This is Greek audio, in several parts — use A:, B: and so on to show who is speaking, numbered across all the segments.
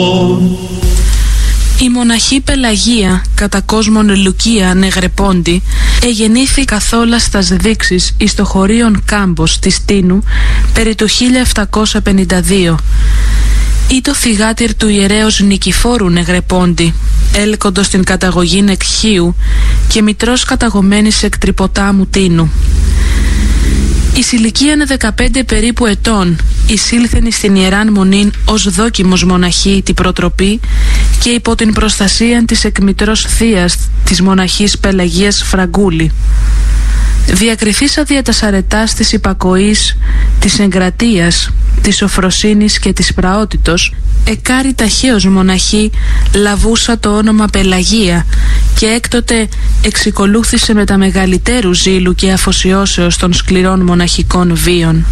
A: Η μοναχή Πελαγία, κατά κόσμον Λουκία Νεγρεπόντη, εγεννήθη καθόλα στας δείξεις εις το χωρίον Κάμπος της Τίνου περί του 1752. Ή το θυγάτηρ του ιερέως Νικηφόρου Νεγρεπόντη, έλκοντος την καταγωγήν εκ Χίου και μητρός καταγωμένης εκ Τρυποτάμου Τίνου. Εις ηλικίαν 15 περίπου ετών εισήλθεν στην Ιεράν Μονήν ως δόκιμος μοναχή την προτροπή και υπό την προστασία της εκμητρός θείας της μοναχής Πελαγίας Φραγκούλη. Διακριθήσα δια τας αρετάς της υπακοής, της εγκρατείας, της σοφροσύνης και της πραότητος, εκάρη ταχαίως μοναχή λαβούσα το όνομα Πελαγία και έκτοτε εξικολούθησε με τα μεγαλύτερου ζήλου και αφοσιώσεως των σκληρών μοναχικών βίων.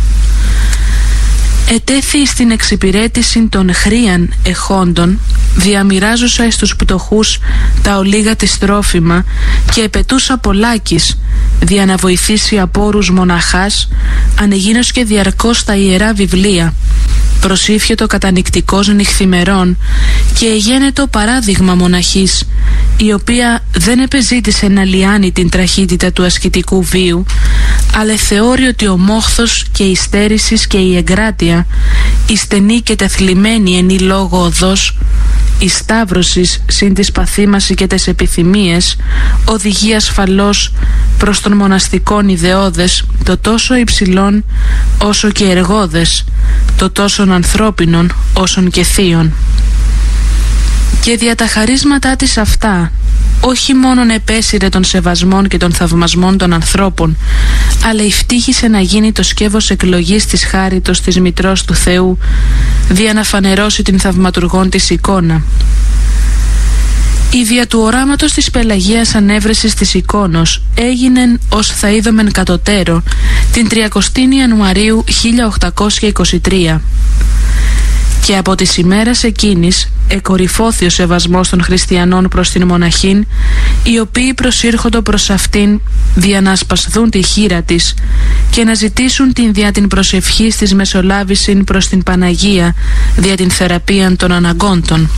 A: Ετέθη στην εξυπηρέτηση των χρίαν εχόντων, διαμοιράζουσα εις τους πτωχούς τα ολίγα της τρόφιμα και επετούσα πολλάκις, δια να βοηθήσει απόρους μοναχάς, ανεγίνως και διαρκώς τα ιερά βιβλία, προσήφιετο κατανυκτικός νυχθημερών και εγένετο παράδειγμα μοναχής, η οποία δεν επεζήτησε να λιάνει την τραχύτητα του ασκητικού βίου, αλλά θεώρει ότι ο μόχθος και η στέρησης και η εγκράτεια, η στενή και τεθλιμμένη ενή λόγω οδός, η σταύρωσης συν της παθήμαση και τες επιθυμίες, οδηγεί ασφαλώς προς τον μοναστικόν ιδεώδες, το τόσο υψηλόν όσο και εργώδες, το τόσον ανθρώπινον όσον και θείον. Και δια τα χαρίσματά της αυτά, όχι μόνον επέσυρε των σεβασμών και των θαυμασμών των ανθρώπων, αλλά ευτύχησε να γίνει το σκεύος εκλογής της χάριτος της Μητρός του Θεού, δια να φανερώσει την θαυματουργών της εικόνα. Η δια του οράματος της Πελαγίας ανέβρεσης της εικόνος έγινεν ως θα είδομεν κατωτέρω την 30η Ιανουαρίου 1823. Και από τις ημέρας εκείνης εκορυφώθη ο σεβασμός των χριστιανών προς την μοναχήν, οι οποίοι προσήρχοντο προς αυτήν δια να ασπασθούν τη χείρα της και να ζητήσουν την δια την προσευχής της μεσολάβησιν προς την Παναγία δια την θεραπείαν των αναγκόντων.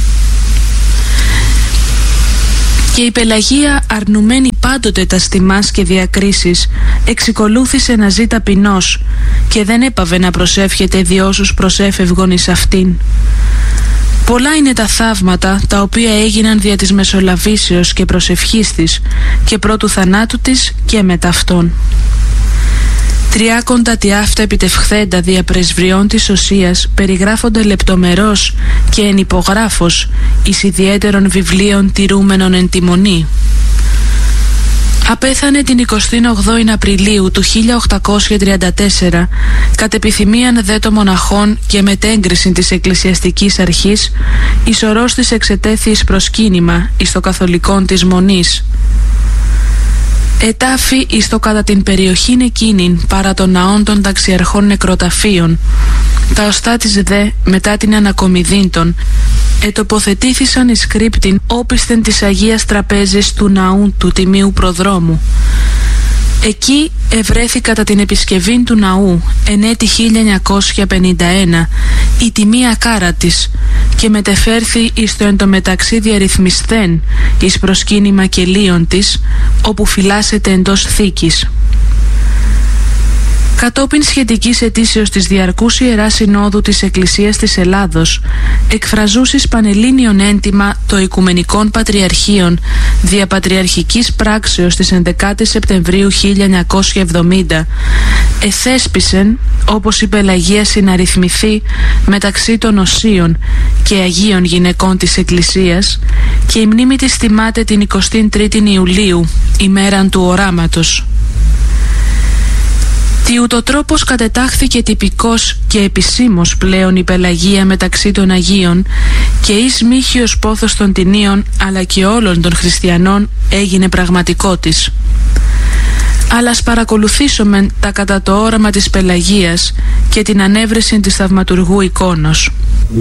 A: Και η Πελαγία, αρνουμένη πάντοτε τα στιμάς και διακρίσεις, εξικολούθησε να ζει ταπεινός και δεν έπαβε να προσεύχεται δι' όσους προσέφευγον εις αυτήν. Πολλά είναι τα θαύματα τα οποία έγιναν δια της μεσολαβήσεως και προσευχής της και πρώτου θανάτου της και μετά αυτόν. Τριάκοντα τι αυτά επιτευχθέντα δια πρεσβριών της Οσίας περιγράφονται λεπτομερώς και εν υπογράφος εις ιδιαίτερων βιβλίων τηρούμενων εν τη Μονή. Απέθανε την 28η Απριλίου του 1834 κατ' επιθυμίαν δε των μοναχών και μετέγκριση της εκκλησιαστικής αρχής, εις ορός της εξετέθη εις προσκύνημα εις το καθολικόν της Μονής. Ετάφη εις το κατά την περιοχήν εκείνην παρά των ναών των ταξιαρχών νεκροταφείων. Τα οστά της δε μετά την ανακομιδίντων ετοποθετήθησαν εις κρύπτην όπισθεν της Αγίας Τραπέζης του ναού του Τιμίου Προδρόμου. Εκεί ευρέθη κατά την επισκευήν του ναού εν έτη 1951 η τιμία κάρα της και μετεφέρθη εις το εντωμεταξύ διαρρυθμισθέν εις προσκύνημα κελίων της, όπου φυλάσσεται εντός θήκης. Κατόπιν σχετικής ετήσεως της Διαρκούς Ιεράς Συνόδου της Εκκλησίας της Ελλάδος, εκφραζούσης πανελλήνιον έντιμα το Οικουμενικών Πατριαρχείων δια πατριαρχικής πράξεως της 11 Σεπτεμβρίου 1970, εθέσπισεν, όπως η Πελαγία συναριθμηθεί μεταξύ των οσίων και αγίων γυναικών της Εκκλησίας, και η μνήμη της τιμάται την 23η Ιουλίου, ημέραν του οράματος. Τι ούτω τρόπος κατετάχθηκε τυπικός και επισήμως πλέον η Πελαγία μεταξύ των Αγίων και εις μύχιος πόθος των τινίων αλλά και όλων των χριστιανών έγινε πραγματικό της. Αλλά ας παρακολουθήσουμε τα κατά το όραμα της Πελαγίας και την ανέβρεση της θαυματουργού εικόνος.